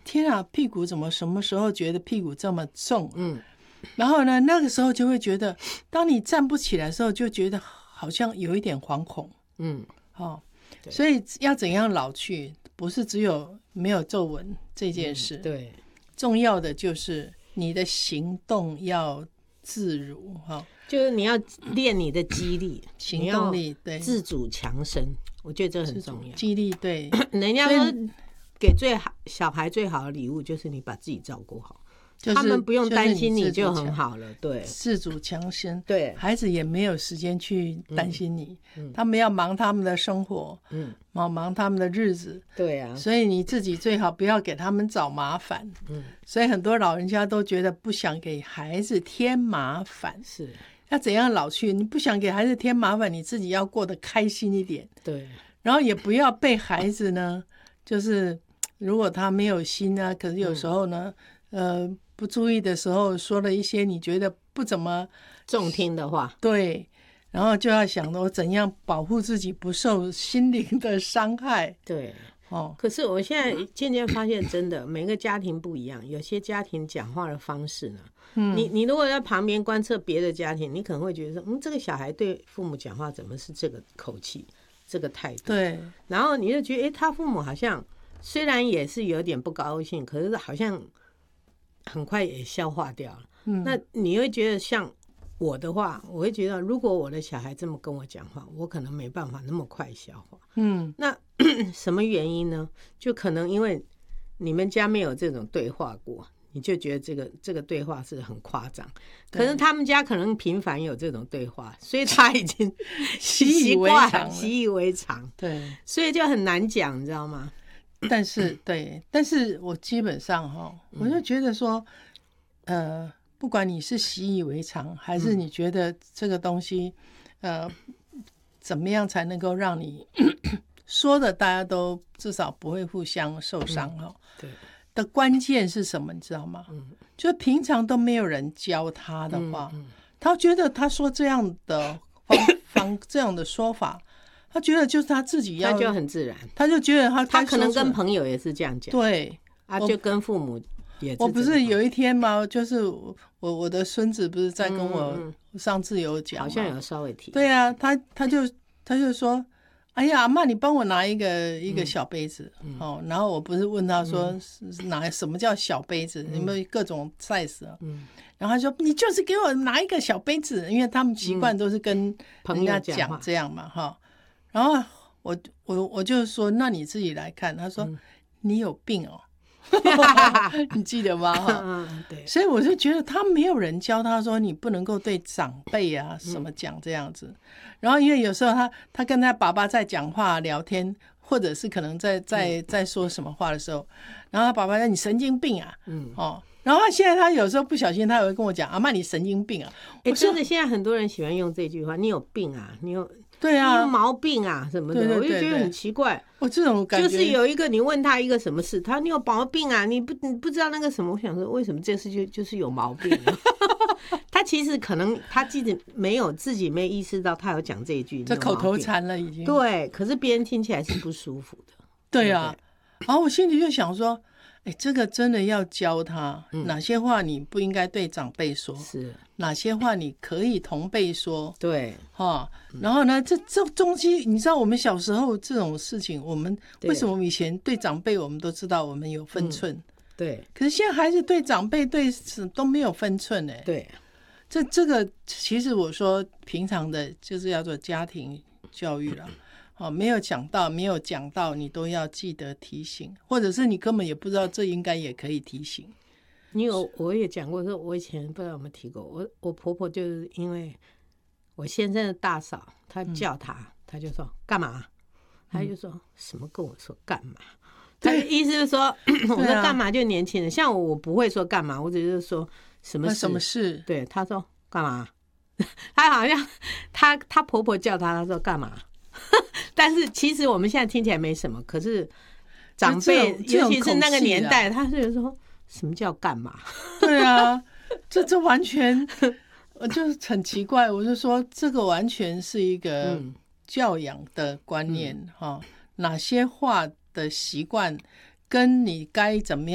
天啊，屁股怎么什么时候觉得屁股这么重？然后呢，那个时候就会觉得，当你站不起来的时候，就觉得好像有一点惶恐。所以要怎样老去，不是只有没有皱纹这件事。 对， 重要的就是你的行动要自如就是你要练你的肌力、 行动力，对， 自主强身，我觉得这很重要。 肌力，对， 人家说给小孩最好的礼物就是你把自己照顾好。他们不用担心你就很好了。对， 自主强身。 对， 孩子也没有时间去担心你，他们要忙他们的生活，忙他们的日子。 对啊， 所以你自己最好不要给他们找麻烦。所以很多老人家都觉得不想给孩子添麻烦。 是要怎样老去？你不想给孩子添麻烦，你自己要过得开心一点。 对， 然后也不要被孩子呢，就是如果他没有心啊，可是有时候呢，不注意的时候说了一些你觉得不怎么中听的话， 对，然后就要想我怎样保护自己不受心灵的伤害。 对，可是我现在渐渐发现，真的每个家庭不一样，有些家庭讲话的方式呢，你如果在旁边观测别的家庭，你可能会觉得说，这个小孩对父母讲话怎么是这个口气、这个态度？对，然后你就觉得，他父母好像虽然也是有点不高兴，可是好像很快也消化掉了。那你会觉得像我的话，我会觉得如果我的小孩这么跟我讲话，我可能没办法那么快消化。那什么原因呢？就可能因为你们家没有这种对话过，你就觉得这个对话是很夸张。可是他们家可能频繁有这种对话，所以他已经习以为常。对，所以就很难讲，你知道吗？ 但是我基本上我就觉得说，不管你是习以为常，还是你觉得这个东西，怎么样才能够让你说的大家都至少不会互相受伤对的关键是什么？你知道吗？就平常都没有人教他的话，他觉得他说这样的这样的说法。他觉得就是他自己要， 他就很自然， 他就觉得他可能跟朋友也是这样讲， 对就跟父母也是。 我不是有一天吗？就是我的孙子不是在跟我上次有讲， 好像有稍微提。 对啊，他就说，哎呀，阿嬷你帮我拿一个小杯子然后我不是问他说拿什么叫小杯子，有没有各种 size 然后他说你就是给我拿一个小杯子，因为他们习惯都是跟人家讲这样嘛然后我就说那你自己来看，他说你有病哦你记得吗对，所以我就觉得他没有人教他说你不能够对长辈啊什么讲这样子然后因为有时候他跟他爸爸在讲话聊天，或者是可能在说什么话的时候，然后他爸爸说你神经病啊然后现在他有时候不小心他也会跟我讲阿嬷你神经病啊真的现在很多人喜欢用这句话，你有病啊，你有毛病啊什么的，我就觉得很奇怪。这种感觉就是有一个你问他一个什么事，他你有毛病啊，你不知道那个什么，我想说为什么这事就是有毛病他其实可能他自己没意识到他有讲这一句， 这口头禅了已经。对， 可是别人听起来是不舒服的。 对啊，然后我心里就想说这个真的要教他哪些话你不应该对长辈说，是哪些话你可以同辈说，对然后呢这东西你知道我们小时候这种事情，我们为什么以前对长辈我们都知道我们有分寸对，可是现在孩子对长辈对都没有分寸对，这个其实我说平常的就是叫做家庭教育了没有讲到你都要记得提醒，或者是你根本也不知道这应该也可以提醒。 我也讲过说，我以前不知道有没有提过，我婆婆就是因为我先生的大嫂，她叫她就说干嘛，她就说什么跟我说干嘛，她的意思就是说我说干嘛就年轻人，像我不会说干嘛，我只是说什么事，对，她说干嘛她好像她婆婆叫她说干嘛但是其实我们现在听起来没什么，可是长辈尤其是那个年代，他是说什么叫干嘛？ 对啊，这完全就是很奇怪。我就说这个完全是一个教养的观念哪些话的习惯跟你该怎么样